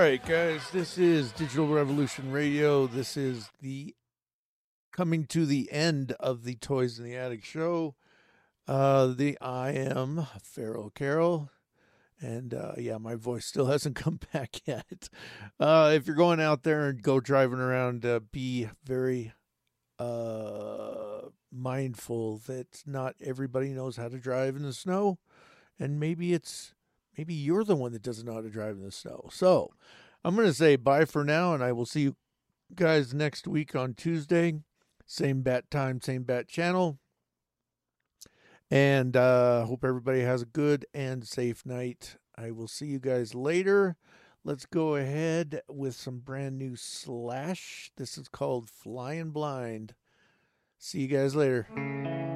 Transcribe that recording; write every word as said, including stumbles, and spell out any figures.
right, guys, this is Digital Revolution Radio. This is the coming to the end of the Toys in the Attic show. Uh, the I am Pharaoh Carroll, and uh, yeah, my voice still hasn't come back yet. Uh, if you're going out there and go driving around, uh, be very uh, mindful that not everybody knows how to drive in the snow, and maybe it's maybe you're the one that doesn't know how to drive in the snow. So I'm going to say bye for now, and I will see you guys next week on Tuesday. Same bat time, same bat channel. And uh hope everybody has a good and safe night. I will see you guys later. Let's go ahead with some brand new Slash. This is called Flying Blind. See you guys later.